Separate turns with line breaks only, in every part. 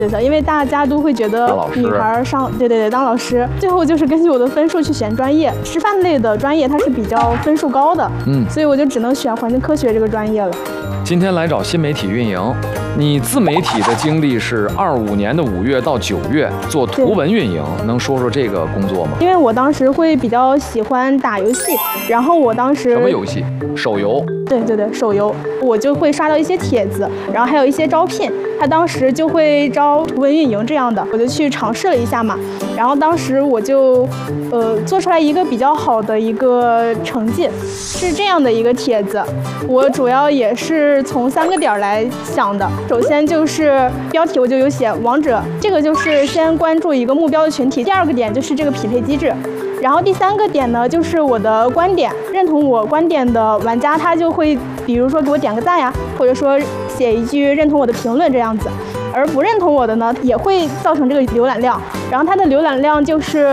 对的，因为大家都会觉得女孩上，对，当老师，最后就是根据我的分数去选专业。师范类的专业它是比较分数高的，所以我就只能选环境科学这个专业了。
今天来找新媒体运营，你自媒体的经历是25年的5月到9月做图文运营，能说说这个工作吗？
因为我当时会比较喜欢打游戏，然后我当时
什么游戏？手游？
对，手游，我就会刷到一些帖子，然后还有一些招聘，他当时就会招图文运营这样的，我就去尝试了一下嘛，然后当时我就做出来一个比较好的一个成绩，是这样的一个帖子，我主要也是从3个点来想的。首先就是标题我就有写王者，这个就是先关注一个目标的群体。第2个点就是这个匹配机制，然后第3个点呢就是我的观点，认同我观点的玩家他就会比如说给我点个赞呀，或者说写一句认同我的评论这样子。而不认同我的呢，也会造成这个浏览量，然后它的浏览量就是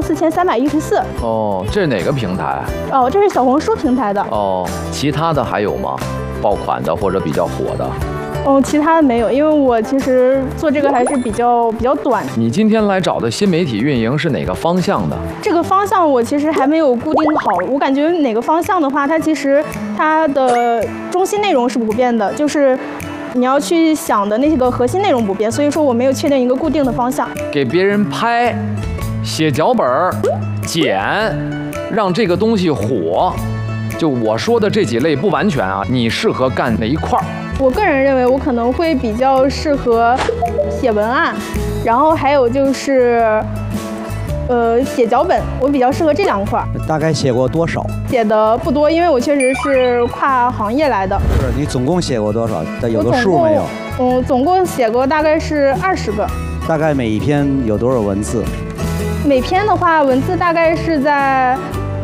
44314。
哦，这是哪个平台？
哦，这是小红书平台的。
哦，其他的还有吗？爆款的或者比较火的？
哦，其他的没有，因为我其实做这个还是比较短。
你今天来找的新媒体运营是哪个方向的？
这个方向我其实还没有固定好，我感觉哪个方向的话，它其实它的中心内容是不变的，就是你要去想的那个核心内容不变，所以说我没有确定一个固定的方向。
给别人拍、写脚本、剪，让这个东西火。就我说的这几类不完全啊，你适合干哪一块儿？
我个人认为我可能会比较适合写文案，然后还有就是写脚本，我比较适合这2块。
大概写过多少？写
的不多，因为我确实是跨行业来的。
不是，你总共写过多少？有个数没有？
总共写过大概是20个。
大概每一篇有多少文字？
每篇的话，文字大概是在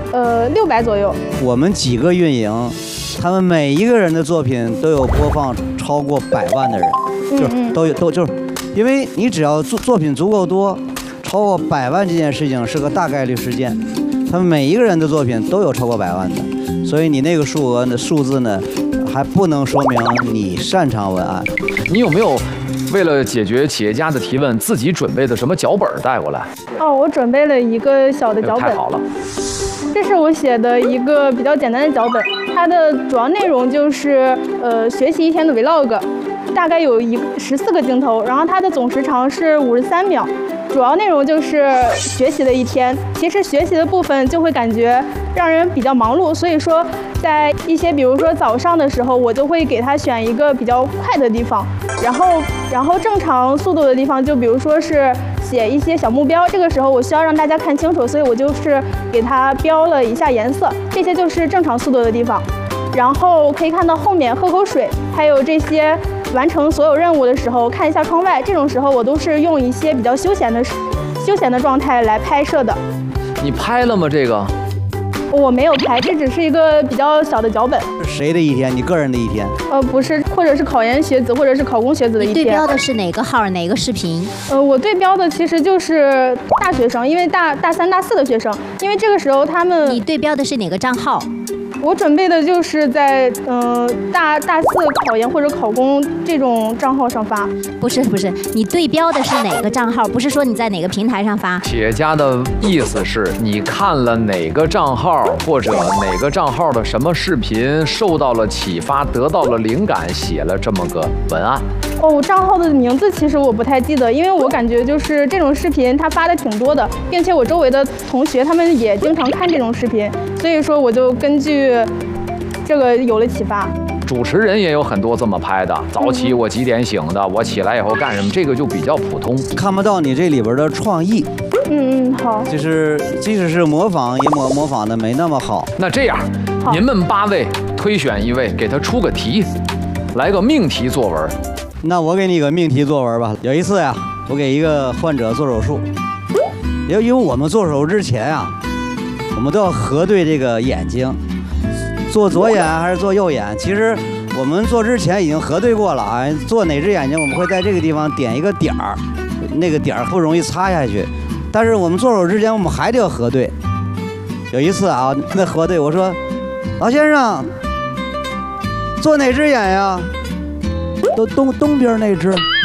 600左右。
我们几个运营，他们每一个人的作品都有播放超过100万的人，就是因为你只要作品足够多。超过100万这件事情是个大概率事件，他们每一个人的作品都有超过100万的，所以你那个数额的数字呢，还不能说明你擅长文案。
你有没有为了解决企业家的提问，自己准备的什么脚本带过来？
哦，我准备了一个小的脚本。
太好了，
这是我写的一个比较简单的脚本，它的主要内容就是学习1天的 vlog， 大概有14个镜头，然后它的总时长是53秒。主要内容就是学习的1天，其实学习的部分就会感觉让人比较忙碌，所以说在一些比如说早上的时候，我就会给他选一个比较快的地方，然后正常速度的地方，就比如说是写一些小目标，这个时候我需要让大家看清楚，所以我就是给它标了一下颜色，这些就是正常速度的地方。然后可以看到后面喝口水，还有这些完成所有任务的时候看一下窗外，这种时候我都是用一些比较休闲的状态来拍摄的。
你拍了吗？这个
我没有拍，这只是一个比较小的脚本。
谁的1天？你个人的1天？
不是，或者是考研学子，或者是考公学子的1天。
你对标的是哪个号？哪个视频？
我对标的其实就是大学生，因为大3、大4的学生，因为这个时候他们。
你对标的是哪个账号？
我准备的就是在大4考研或者考公这种账号上发。
不是，你对标的是哪个账号？不是说你在哪个平台上发。
企业家的意思是你看了哪个账号或者哪个账号的什么视频受到了启发，得到了灵感，写了这么个文案。
哦，账号的名字其实我不太记得，因为我感觉就是这种视频他发的挺多的，并且我周围的同学他们也经常看这种视频，所以说我就根据这个有了启发。
主持人也有很多这么拍的，早起我几点醒的，我起来以后干什么，这个就比较普通，
看不到你这里边的创意。
好，
就是即使是模仿，也模仿的没那么好。
那这样，您们8位推选1位，给他出个题，来个命题作文。
那我给你个命题作文吧。有一次呀，我给一个患者做手术，因为我们做手术之前啊，我们都要核对这个眼睛，做左眼还是做右眼。其实我们做之前已经核对过了啊，做哪只眼睛我们会在这个地方点一个点儿，那个点儿不容易擦下去。但是我们做手术之前我们还得要核对。有一次啊，那核对我说，老先生，做哪只眼呀？都东边那只。